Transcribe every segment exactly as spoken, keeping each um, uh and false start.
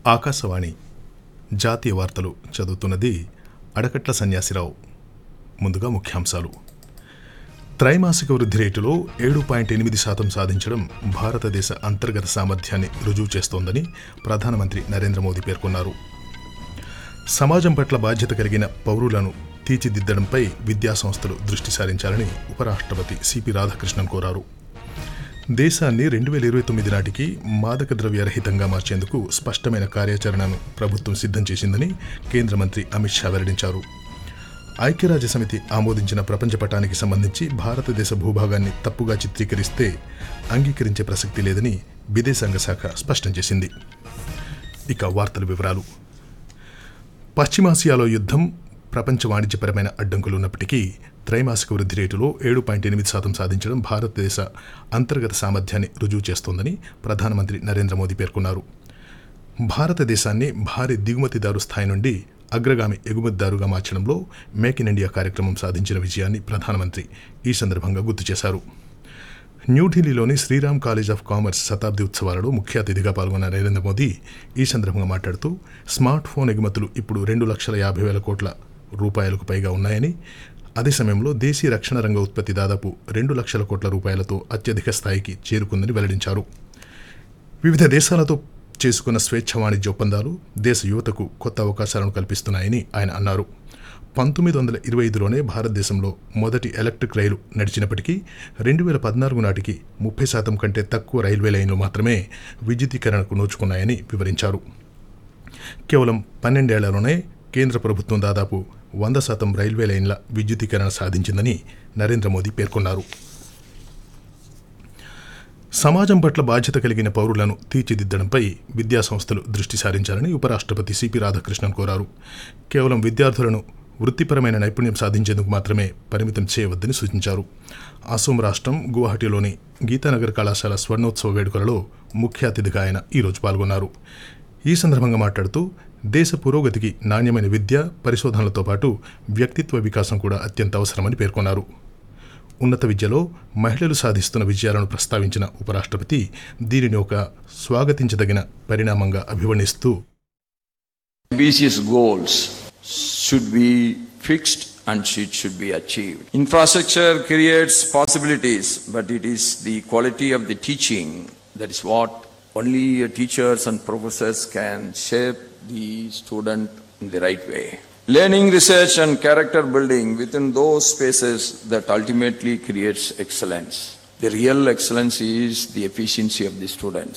ఆకాశవాణి జాతీయ వార్తలు చదువుతున్నది అడకట్ల సన్యాసిరావు. ముందుగా ముఖ్యాంశాలు. త్రైమాసిక వృద్ధి రేటులో ఏడు పాయింట్ ఎనిమిది శాతం సాధించడం భారతదేశ అంతర్గత సామర్థ్యాన్ని రుజువు చేస్తోందని ప్రధానమంత్రి నరేంద్ర మోదీ పేర్కొన్నారు. సమాజం పట్ల బాధ్యత కలిగిన పౌరులను తీర్చిదిద్దడంపై విద్యాసంస్థలు దృష్టి సారించాలని ఉపరాష్ట్రపతి సిపి రాధాకృష్ణన్ కోరారు. దేశాన్ని రెండు వేల ఇరవై తొమ్మిది నాటికి మాదక ద్రవ్య రహితంగా మార్చేందుకు స్పష్టమైన కార్యాచరణను ప్రభుత్వం సిద్ధం చేసిందని కేంద్ర మంత్రి అమిత్ షా వెల్లడించారు. ఐక్యరాజ్య సమితి ఆమోదించిన ప్రపంచ పటానికి సంబంధించి భారతదేశ భూభాగాన్ని తప్పుగా చిత్రీకరిస్తే అంగీకరించే ప్రసక్తి లేదని విదేశాంగ శాఖ స్పష్టం చేసింది. ఇక వార్తల వివరాలు. పశ్చిమాసియాలో యుద్ధం, ప్రపంచ వాణిజ్యపరమైన అడ్డంకులు ఉన్నప్పటికీ త్రైమాసిక వృద్ధి రేటులో ఏడు పాయింట్ ఎనిమిది శాతం సాధించడం భారతదేశ అంతర్గత సామర్థ్యాన్ని రుజువు చేస్తోందని ప్రధానమంత్రి నరేంద్ర మోదీ పేర్కొన్నారు. భారతదేశాన్ని భారీ దిగుమతిదారు స్థాయి నుండి అగ్రగామి ఎగుమతిదారుగా మార్చడంలో మేక్ ఇన్ ఇండియా కార్యక్రమం సాధించిన విజయాన్ని ప్రధానమంత్రి ఈ సందర్భంగా గుర్తు చేశారు. న్యూఢిల్లీలోని శ్రీరామ్ కాలేజ్ ఆఫ్ కామర్స్ శతాబ్ది ఉత్సవాలలో ముఖ్య అతిథిగా పాల్గొన్న నరేంద్ర మోదీ ఈ సందర్భంగా మాట్లాడుతూ స్మార్ట్ ఫోన్ ఎగుమతులు ఇప్పుడు రెండు లక్షల యాభై వేల కోట్ల రూపాయలకు పైగా ఉన్నాయని, అదే సమయంలో దేశీయ రక్షణ రంగ ఉత్పత్తి దాదాపు రెండు లక్షల కోట్ల రూపాయలతో అత్యధిక స్థాయికి చేరుకుందని వెల్లడించారు. వివిధ దేశాలతో చేసుకున్న స్వేచ్ఛ వాణిజ్య ఒప్పందాలు దేశ యువతకు కొత్త అవకాశాలను కల్పిస్తున్నాయని ఆయన అన్నారు. పంతొమ్మిది వందల ఇరవై ఐదులోనే భారతదేశంలో మొదటి ఎలక్ట్రిక్ రైలు నడిచినప్పటికీ రెండు వేల పద్నాలుగు నాటికి ముప్పై శాతం కంటే తక్కువ రైల్వే లైన్లు మాత్రమే విద్యుదీకరణకు నోచుకున్నాయని వివరించారు. కేవలం పన్నెండేళ్లలోనే కేంద్ర ప్రభుత్వం దాదాపు వంద శాతం రైల్వే లైన్ల విద్యుదీకరణ సాధించిందని నరేంద్ర మోదీ పేర్కొన్నారు. సమాజం పట్ల బాధ్యత కలిగిన పౌరులను తీర్చిదిద్దడంపై విద్యాసంస్థలు దృష్టి సారించాలని ఉపరాష్ట్రపతి సిపి రాధాకృష్ణన్ కోరారు. కేవలం విద్యార్థులను వృత్తిపరమైన నైపుణ్యం సాధించేందుకు మాత్రమే పరిమితం చేయవద్దని సూచించారు. అసోం రాష్ట్రం గువాహటిలోని గీతానగర్ కళాశాల స్వర్ణోత్సవ వేడుకలలో ముఖ్య అతిథిగా ఆయన ఈరోజు పాల్గొన్నారు. ఈ సందర్భంగా మాట్లాడుతూ దేశ పురోగతికి నాణ్యమైన విద్య, పరిశోధనలతో పాటు వ్యక్తిత్వ వికాసం కూడా అత్యంత అవసరమని పేర్కొన్నారు. ఉన్నత విద్యలో మహిళలు సాధిస్తున్న విజయాలను ప్రస్తావించిన ఉపరాష్ట్రపతి దీనిని ఒక స్వాగతించదగిన పరిణామంగా అభివర్ణిస్తూ ambitious goals should be fixed and it should be achieved. Infrastructure creates possibilities, but it is the quality of the teaching that is what only teachers and professors can shape the student in the right way. Learning, research and character building within those spaces that ultimately creates excellence. The real excellence is the efficiency of the students.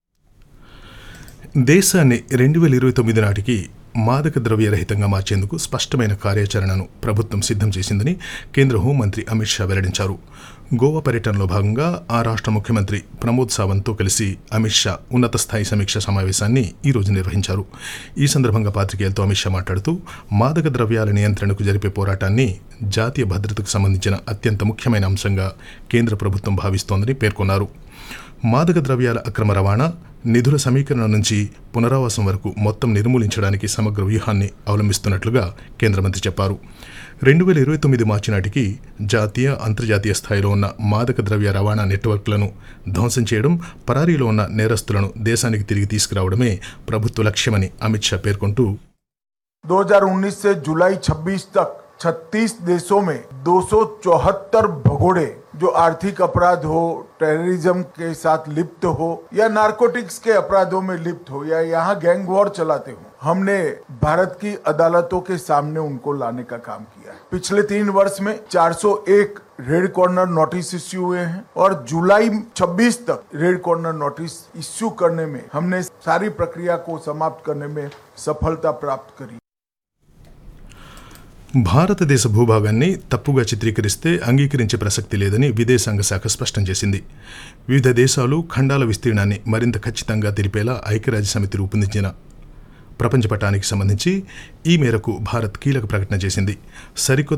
దేశాన్ని రెండు వేల ఇరవై తొమ్మిది నాటికి మాదక ద్రవ్య రహితంగా మార్చేందుకు స్పష్టమైన కార్యాచరణను ప్రభుత్వం సిద్ధం చేసిందని కేంద్ర హోంమంత్రి అమిత్ షా వెల్లడించారు. గోవా పర్యటనలో భాగంగా ఆ రాష్ట్ర ముఖ్యమంత్రి ప్రమోద్ సావంత్తో కలిసి అమిత్ షా ఉన్నత స్థాయి సమీక్ష సమావేశాన్ని ఈరోజు నిర్వహించారు. ఈ సందర్భంగా పాత్రికేయులతో అమిత్ షా మాట్లాడుతూ మాదక ద్రవ్యాల నియంత్రణకు జరిపే పోరాటాన్ని జాతీయ భద్రతకు సంబంధించిన అత్యంత ముఖ్యమైన అంశంగా కేంద్ర ప్రభుత్వం భావిస్తోందని పేర్కొన్నారు. మాదక ద్రవ్యాల అక్రమ రవాణా, నిధుల సమీకరణ నుంచి పునరావాసం వరకు మొత్తం నిర్మూలించడానికి సమగ్ర వ్యూహాన్ని అవలంబిస్తున్నట్లుగా కేంద్ర మంత్రి చెప్పారు. రెండు వేల ఇరవై తొమ్మిది మార్చి నాటికి జాతీయ, అంతర్జాతీయ స్థాయిలో ఉన్న మాదక ద్రవ్య రవాణా నెట్వర్క్లను ధ్వంసం చేయడం, పరారీలో ఉన్న నేరస్తులను దేశానికి తిరిగి తీసుకురావడమే ప్రభుత్వ లక్ష్యమని అమిత్ షా పేర్కొంటూ दो हज़ार उन्नीस से जुलाई छब्बीस तक छत्तीस देशों में दो सौ चौहत्तर भगोड़े जो आर्थिक अपराध हो, टेररिज्म के साथ लिप्त हो या नारकोटिक्स के अपराधों में लिप्त हो या यहाँ गैंग वॉर चलाते हो, हमने भारत की अदालतों के सामने उनको लाने का काम किया है. पिछले तीन वर्ष में चार सौ एक रेड कॉर्नर नोटिस इश्यू हुए हैं और जुलाई छब्बीस तक रेड कॉर्नर नोटिस इश्यू करने में हमने सारी प्रक्रिया को समाप्त करने में सफलता प्राप्त करी. భారతదేశ భూభాగాన్ని తప్పుగా చిత్రీకరిస్తే అంగీకరించే ప్రసక్తి లేదని విదేశాంగ శాఖ స్పష్టం చేసింది. వివిధ దేశాలు ఖండాల విస్తీర్ణాన్ని మరింత ఖచ్చితంగా తెలిపేలా ఐక్యరాజ్య సమితి రూపొందించిన ప్రపంచ పటానికి సంబంధించి ఈ మేరకు భారత్ కీలక ప్రకటన చేసింది. సరికొత్త